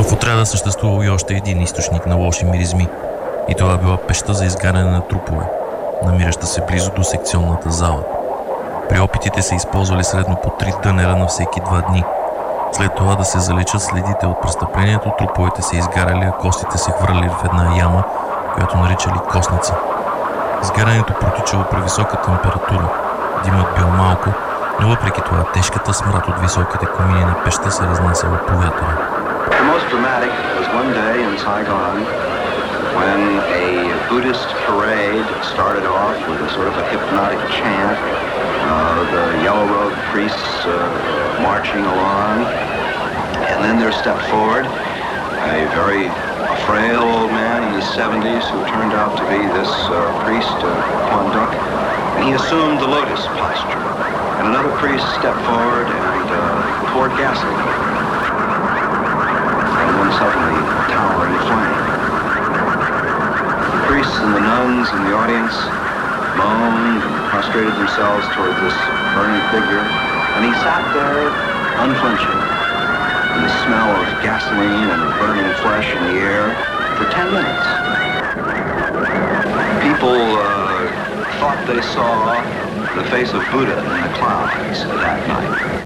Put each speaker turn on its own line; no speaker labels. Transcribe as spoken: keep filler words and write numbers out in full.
В отряда съществувал и още един източник на лоши миризми. И това била пещта за изгаряне на трупове, намираща се близо до секционната зала. При опитите се използвали средно по три дънера на всеки два дни. След това да се заличат следите от престъплението, труповете се изгаряли, а костите се хвърляли в една яма, която наричали костница. Изгарянето протичало при висока температура. Димът бил малко, но въпреки това тежката смрад от високите комини на пещта се разнасяла по вятъра.
When a Buddhist parade started off with a sort of a hypnotic chant, uh, the yellow-robed priests uh, marching along, and then there stepped forward a very frail old man in his seventies who turned out to be this uh, priest, uh, Quan Duc, and he assumed the lotus posture. And another priest stepped forward and uh, poured gasoline, and then suddenly towering flame. The priests and the nuns in the audience moaned and prostrated themselves toward this burning figure, and he sat there unflinching in the smell of gasoline and burning flesh in the air for ten minutes. People uh, thought they saw the face of Buddha in the clouds that night.